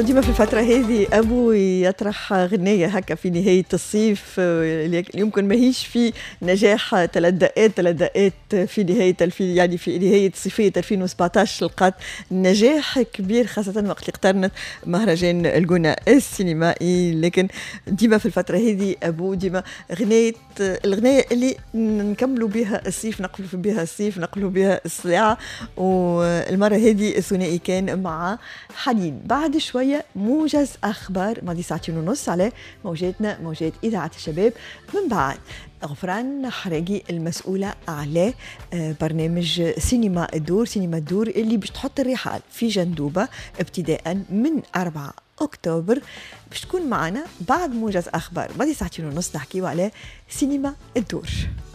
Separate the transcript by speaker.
Speaker 1: ديما في الفترة هذه أبو يطرح غنية هكا في نهاية الصيف يمكن ماهيش في نجاح ثلاث دقات في نهاية يعني في نهاية صيفية 2017 لقات نجاح كبير، خاصة وقت اللي اقترنت مهرجان الجونة السينمائي. لكن ديما في الفترة هذه أبو ديما الغنية اللي نكملوا بها الصيف، نقلوا بها الصيف، نقلوا بها الساعة. والمرة هذه الثنائي كان مع حنين. بعد شوية موجز أخبار ماضي ساعتين ونص على موجاتنا، موجات إذاعة الشباب. من بعد غفران حراقي المسؤولة على برنامج سينما الدور اللي باش تحط الرحال في جندوبة ابتداء من 4 أكتوبر. باش تكون معنا بعد موجز أخبار ماضي ساعتين ونص نحكيو على سينما الدور.